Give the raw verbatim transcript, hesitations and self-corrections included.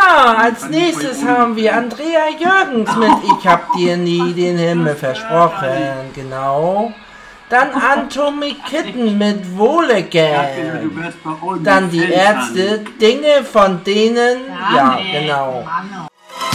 Ja, als nächstes haben wir Andrea Jürgens mit Ich hab dir nie den Himmel versprochen, genau. Dann Atomic Kitten mit Wohlegeld. Dann die Ärzte, Dinge von denen, ja, genau.